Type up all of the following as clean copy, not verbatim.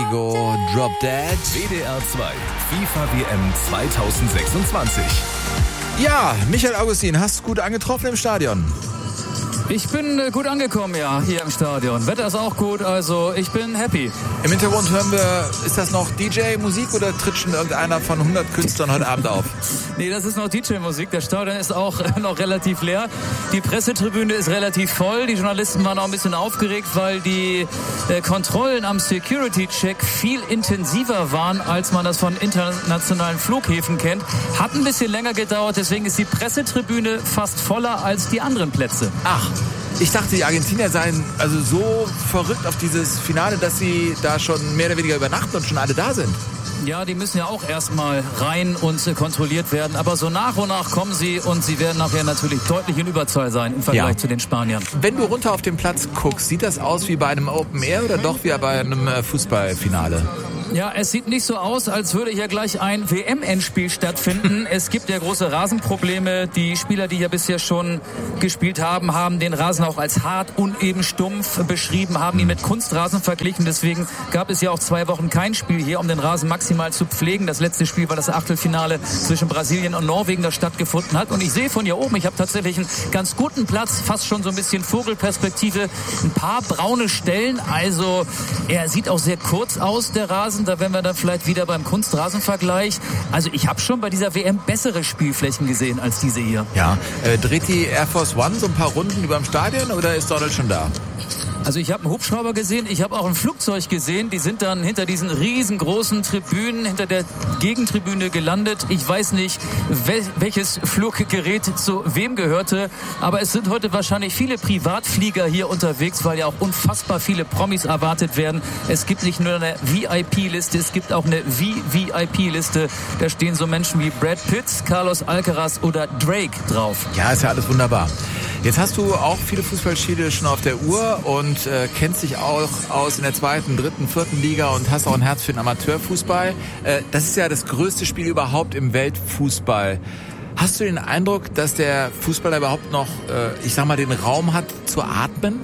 Diego, Drop Dead. WDR 2, FIFA WM 2026. Ja, Michael Augustin, hast du gut angetroffen im Stadion? Ich bin gut angekommen, ja, hier im Stadion. Wetter ist auch gut, also ich bin happy. Im Hintergrund hören wir, ist das noch DJ-Musik oder tritt schon irgendeiner von 100 Künstlern heute Abend auf? Nee, das ist noch DJ-Musik. Der Stadion ist auch noch relativ leer. Die Pressetribüne ist relativ voll. Die Journalisten waren auch ein bisschen aufgeregt, weil die Kontrollen am Security-Check viel intensiver waren, als man das von internationalen Flughäfen kennt. Hat ein bisschen länger gedauert, deswegen ist die Pressetribüne fast voller als die anderen Plätze. Ach, ich dachte, die Argentinier seien also so verrückt auf dieses Finale, dass sie da schon mehr oder weniger übernachten und schon alle da sind. Ja, die müssen ja auch erstmal rein und kontrolliert werden. Aber so nach und nach kommen sie und sie werden nachher natürlich deutlich in Überzahl sein im Vergleich zu den Spaniern. Wenn du runter auf den Platz guckst, sieht das aus wie bei einem Open Air oder doch wie bei einem Fußballfinale? Ja, es sieht nicht so aus, als würde hier gleich ein WM-Endspiel stattfinden. Es gibt ja große Rasenprobleme. Die Spieler, die hier bisher schon gespielt haben, haben den Rasen auch als hart, uneben, stumpf beschrieben, haben ihn mit Kunstrasen verglichen. Deswegen gab es ja auch 2 Wochen kein Spiel hier, um den Rasen maximal zu pflegen. Das letzte Spiel war das Achtelfinale zwischen Brasilien und Norwegen, das stattgefunden hat. Und ich sehe von hier oben, ich habe tatsächlich einen ganz guten Platz, fast schon so ein bisschen Vogelperspektive, ein paar braune Stellen. Also er sieht auch sehr kurz aus, der Rasen. Da wären wir dann vielleicht wieder beim Kunstrasenvergleich. Also ich habe schon bei dieser WM bessere Spielflächen gesehen als diese hier. Ja, dreht die Air Force One so ein paar Runden über dem Stadion oder ist Donald schon da? Also ich habe einen Hubschrauber gesehen, ich habe auch ein Flugzeug gesehen. Die sind dann hinter diesen riesengroßen Tribünen, hinter der Gegentribüne gelandet. Ich weiß nicht, welches Fluggerät zu wem gehörte, aber es sind heute wahrscheinlich viele Privatflieger hier unterwegs, weil ja auch unfassbar viele Promis erwartet werden. Es gibt nicht nur eine VIP-Liste, es gibt auch eine VVIP-Liste. Da stehen so Menschen wie Brad Pitt, Carlos Alcaraz oder Drake drauf. Ja, ist ja alles wunderbar. Jetzt hast du auch viele Fußballspiele schon auf der Uhr und kennst dich auch aus in der 2., 3., 4. Liga und hast auch ein Herz für den Amateurfußball. Das ist ja das größte Spiel überhaupt im Weltfußball. Hast du den Eindruck, dass der Fußballer überhaupt noch, ich sag mal, den Raum hat zu atmen?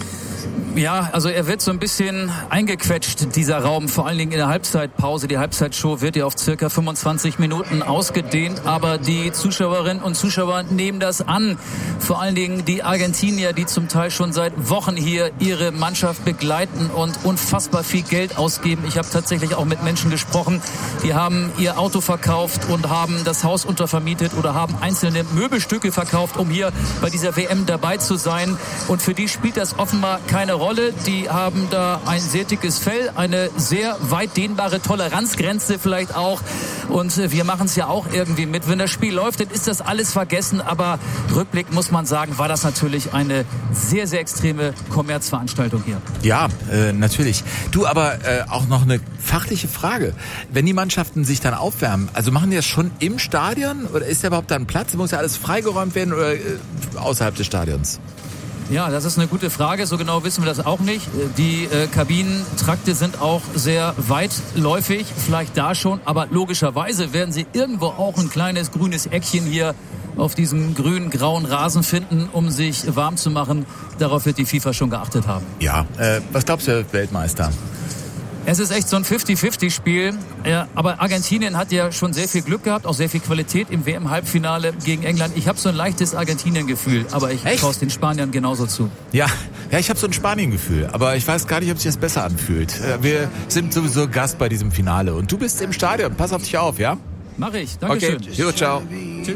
Ja, also er wird so ein bisschen eingequetscht, dieser Raum, vor allen Dingen in der Halbzeitpause. Die Halbzeitshow wird ja auf circa 25 Minuten ausgedehnt, aber die Zuschauerinnen und Zuschauer nehmen das an. Vor allen Dingen die Argentinier, die zum Teil schon seit Wochen hier ihre Mannschaft begleiten und unfassbar viel Geld ausgeben. Ich habe tatsächlich auch mit Menschen gesprochen, die haben ihr Auto verkauft und haben das Haus untervermietet oder haben einzelne Möbelstücke verkauft, um hier bei dieser WM dabei zu sein. Und für die spielt das offenbar keine Rolle. Die haben da ein sehr dickes Fell, eine sehr weit dehnbare Toleranzgrenze vielleicht auch. Und wir machen es ja auch irgendwie mit. Wenn das Spiel läuft, dann ist das alles vergessen. Aber rückblickend muss man sagen, war das natürlich eine sehr, sehr extreme Kommerzveranstaltung hier. Ja, natürlich. Du, aber auch noch eine fachliche Frage. Wenn die Mannschaften sich dann aufwärmen, also machen die das schon im Stadion oder ist da überhaupt dann Platz? Muss ja alles freigeräumt werden oder außerhalb des Stadions? Ja, das ist eine gute Frage. So genau wissen wir das auch nicht. Die Kabinentrakte sind auch sehr weitläufig, vielleicht da schon. Aber logischerweise werden sie irgendwo auch ein kleines grünes Eckchen hier auf diesem grün-grauen Rasen finden, um sich warm zu machen. Darauf wird die FIFA schon geachtet haben. Ja, was glaubst du, Weltmeister? Es ist echt so ein 50-50-Spiel. Ja, aber Argentinien hat ja schon sehr viel Glück gehabt, auch sehr viel Qualität im WM-Halbfinale gegen England. Ich habe so ein leichtes Argentinien-Gefühl, aber ich traue es den Spaniern genauso zu. Ja, ich habe so ein Spanien-Gefühl, aber ich weiß gar nicht, ob sich das besser anfühlt. Wir sind sowieso Gast bei diesem Finale und du bist im Stadion. Pass auf dich auf, ja? Mach ich. Dankeschön. Okay, jo, ciao. Tschüss.